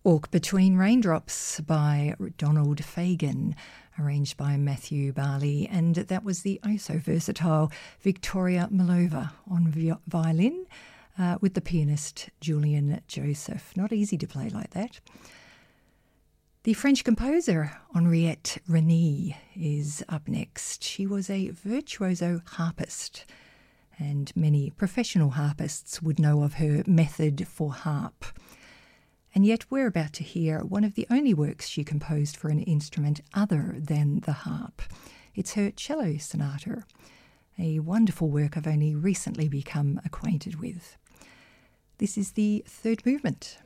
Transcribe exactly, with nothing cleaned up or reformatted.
Walk Between Raindrops by Donald Fagen, arranged by Matthew Barley, and that was the oh-so-versatile Victoria Milova on vi- violin uh, with the pianist Julian Joseph. Not easy to play like that. The French composer Henriette Reni is up next. She was a virtuoso harpist, and many professional harpists would know of her method for harp. And yet we're about to hear one of the only works she composed for an instrument other than the harp. It's her cello sonata, a wonderful work I've only recently become acquainted with. This is the third movement.